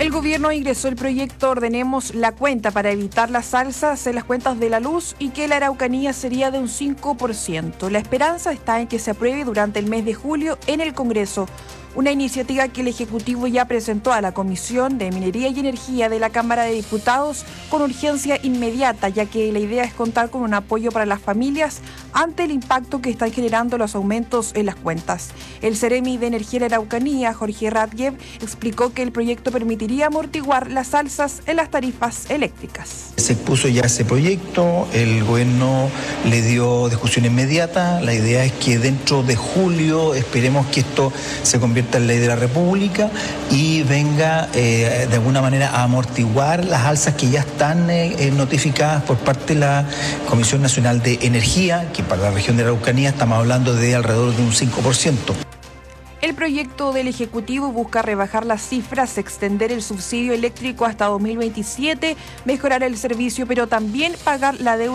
El gobierno ingresó el proyecto Ordenemos la Cuenta para evitar las alzas en las cuentas de la luz y que la Araucanía sería de un 5%. La esperanza está en que se apruebe durante el mes de julio en el Congreso. Una iniciativa que el Ejecutivo ya presentó a la Comisión de Minería y Energía de la Cámara de Diputados con urgencia inmediata, ya que la idea es contar con un apoyo para las familias ante el impacto que están generando los aumentos en las cuentas. El Seremi de Energía de la Araucanía, Jorge Radjev, explicó que el proyecto permitiría amortiguar las alzas en las tarifas eléctricas. Se puso ya ese proyecto, el gobierno le dio discusión inmediata. La idea es que dentro de julio esperemos que esto se convierta en ley de la República y venga de alguna manera a amortiguar las alzas que ya están notificadas por parte de la Comisión Nacional de Energía, que para la región de la Araucanía estamos hablando de alrededor de un 5%. El proyecto del Ejecutivo busca rebajar las cifras, extender el subsidio eléctrico hasta 2027, mejorar el servicio, pero también pagar la deuda